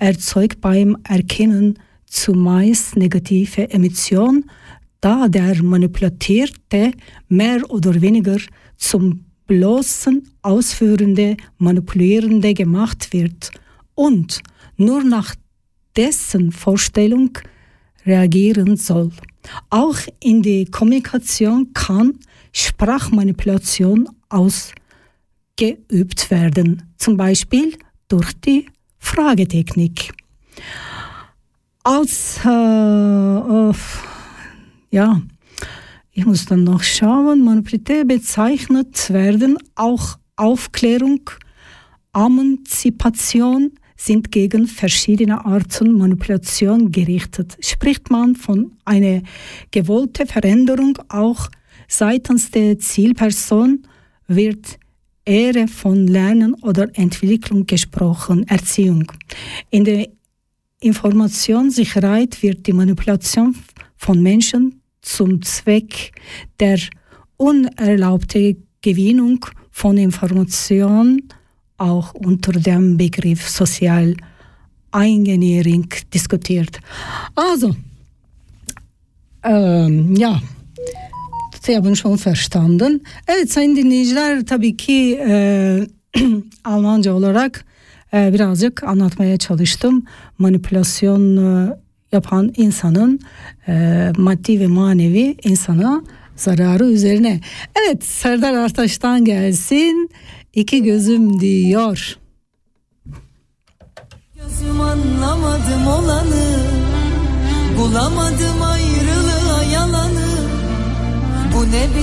erzeugt beim Erkennen zumeist negative Emotionen, da der Manipulatierte mehr oder weniger zum bloßen ausführende, manipulierende gemacht wird und nur nach dessen Vorstellung reagieren soll. Auch in der Kommunikation kann Sprachmanipulation ausgeübt werden, zum Beispiel durch die Fragetechnik. Ich muss dann noch schauen, Manipulation bezeichnet werden auch Aufklärung, Emanzipation sind gegen verschiedene Arten Manipulation gerichtet. Spricht man von einer gewollten Veränderung auch seitens der Zielperson, wird eher von Lernen oder Entwicklung gesprochen, Erziehung. In der Informationssicherheit wird die Manipulation von Menschen zum Zweck der unerlaubten Gewinnung von Informationen auch unter dem Begriff Social Engineering diskutiert. Also, Sie haben schon verstanden. Evet sayın dinleyiciler, tabii ki Almanca olarak birazcık anlatmaya çalıştım. Manipülasyon yapan insanın maddi ve manevi insana zararı üzerine. Evet, Serdar Ortaç'tan gelsin. İki gözüm diyor. Gözüm anlamadım olanı, bulamadım ayrılığa yalanı. Bu ne